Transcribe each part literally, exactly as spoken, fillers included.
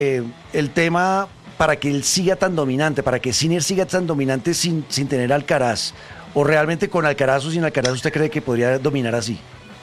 eh, el tema para que él siga tan dominante, para que Sinner siga tan dominante sin, sin tener Alcaraz? ¿O realmente con Alcaraz o sin Alcaraz usted cree que podría dominar así?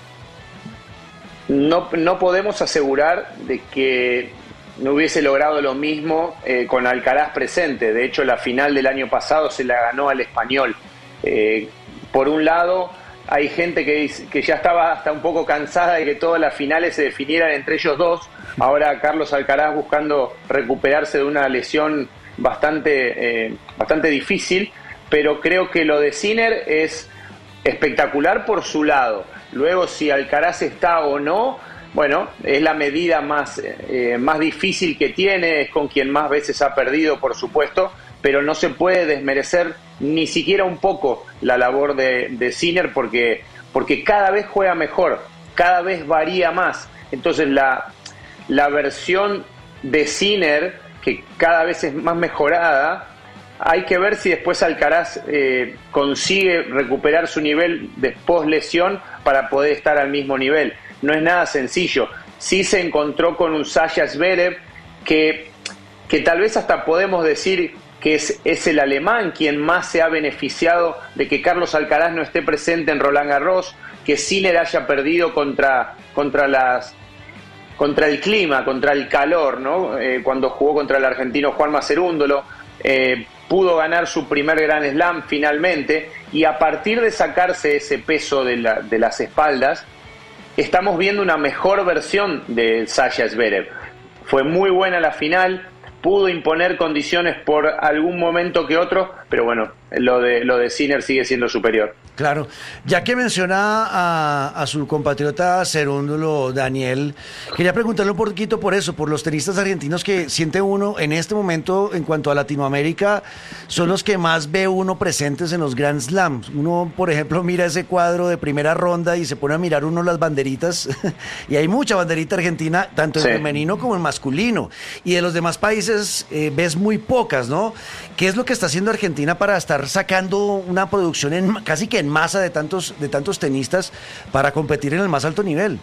No, no podemos asegurar de que no hubiese logrado lo mismo eh, con Alcaraz presente. De hecho, la final del año pasado se la ganó al español. Eh, por un lado, hay gente que, que ya estaba hasta un poco cansada de que todas las finales se definieran entre ellos dos. Ahora Carlos Alcaraz buscando recuperarse de una lesión bastante, eh, bastante difícil, pero creo que lo de Sinner es espectacular por su lado. Luego, si Alcaraz está o no, bueno, es la medida más, eh, más difícil que tiene, es con quien más veces ha perdido, por supuesto, pero no se puede desmerecer ni siquiera un poco la labor de, de Sinner porque, porque cada vez juega mejor, cada vez varía más. Entonces la, la versión de Sinner, que cada vez es más mejorada, hay que ver si después Alcaraz eh, consigue recuperar su nivel de post-lesión para poder estar al mismo nivel. No es nada sencillo. Sí se encontró con un Sasha Zverev que, que tal vez hasta podemos decir que es, es el alemán quien más se ha beneficiado de que Carlos Alcaraz no esté presente en Roland Garros, que Sinner haya perdido contra, contra, las, contra el clima, contra el calor, ¿no? Eh, cuando jugó contra el argentino Juanma Cerúndolo, eh, pudo ganar su primer Grand Slam finalmente, y a partir de sacarse ese peso de, la, de las espaldas, estamos viendo una mejor versión de Sasha Zverev. Fue muy buena la final, pudo imponer condiciones por algún momento que otro, pero bueno, lo de, lo de Sinner sigue siendo superior. Claro, ya que menciona a, a su compatriota Cerúndolo, Daniel, quería preguntarle un poquito por eso, por los tenistas argentinos que siente uno en este momento en cuanto a Latinoamérica, son los que más ve uno presentes en los Grand Slams. Uno, por ejemplo, mira ese cuadro de primera ronda y se pone a mirar uno las banderitas, y hay mucha banderita argentina, tanto en sí. femenino como en masculino, y de los demás países eh, ves muy pocas, ¿no? ¿Qué es lo que está haciendo Argentina para estar sacando una producción en, casi que en masa de tantos, de tantos tenistas para competir en el más alto nivel?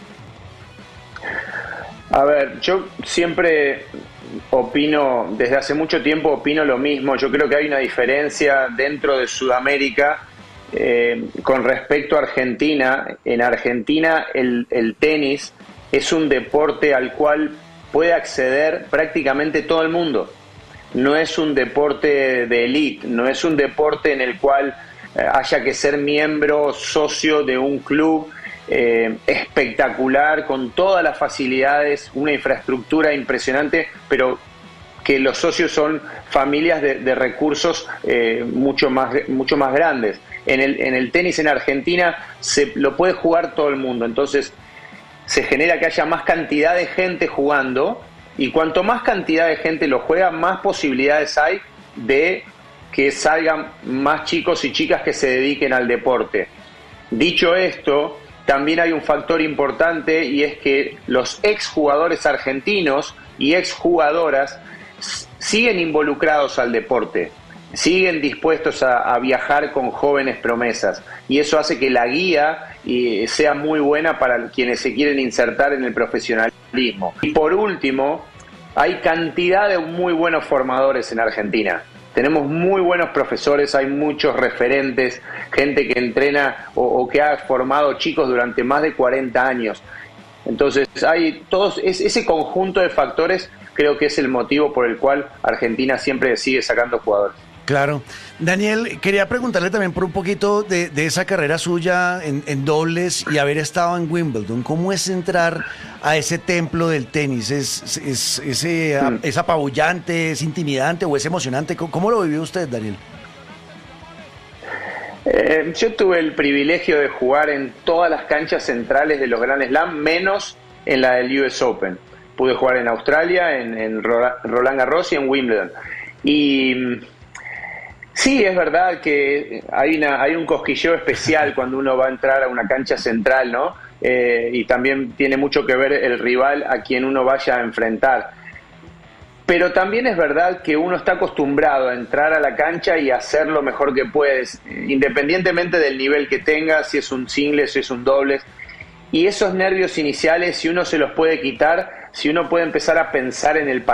A ver, yo siempre opino, desde hace mucho tiempo opino lo mismo. Yo creo que hay una diferencia dentro de Sudamérica eh, con respecto a Argentina. En Argentina el, el tenis es un deporte al cual puede acceder prácticamente todo el mundo. No es un deporte de élite, no es un deporte en el cual eh, haya que ser miembro, socio de un club eh, espectacular, con todas las facilidades, una infraestructura impresionante, pero que los socios son familias de, de recursos eh, mucho más, mucho más grandes. En el, en el tenis en Argentina se lo puede jugar todo el mundo, entonces se genera que haya más cantidad de gente jugando, y cuanto más cantidad de gente lo juega, más posibilidades hay de que salgan más chicos y chicas que se dediquen al deporte. Dicho esto, también hay un factor importante, y es que los exjugadores argentinos y exjugadoras siguen involucrados al deporte, siguen dispuestos a, a viajar con jóvenes promesas, y eso hace que la guía y sea muy buena para quienes se quieren insertar en el profesionalismo. Y por último, hay cantidad de muy buenos formadores en Argentina. Tenemos muy buenos profesores, hay muchos referentes, gente que entrena o, o que ha formado chicos durante más de cuarenta años. Entonces, hay todos es, ese conjunto de factores, creo que es el motivo por el cual Argentina siempre sigue sacando jugadores. Claro. Daniel, quería preguntarle también por un poquito de, de esa carrera suya en, en dobles y haber estado en Wimbledon. ¿Cómo es entrar a ese templo del tenis? ¿Es, es, es, eh, mm. es apabullante, es intimidante o es emocionante? ¿Cómo, cómo lo vivió usted, Daniel? Eh, yo tuve el privilegio de jugar en todas las canchas centrales de los Grand Slam, menos en la del U S Open. Pude jugar en Australia, en, en Roland Garros y en Wimbledon. Y sí, es verdad que hay, una, hay un cosquilleo especial cuando uno va a entrar a una cancha central, ¿no? Eh, y también tiene mucho que ver el rival a quien uno vaya a enfrentar. Pero también es verdad que uno está acostumbrado a entrar a la cancha y hacer lo mejor que puedes, independientemente del nivel que tengas, si es un singles, si es un dobles. Y esos nervios iniciales, si uno se los puede quitar, si uno puede empezar a pensar en el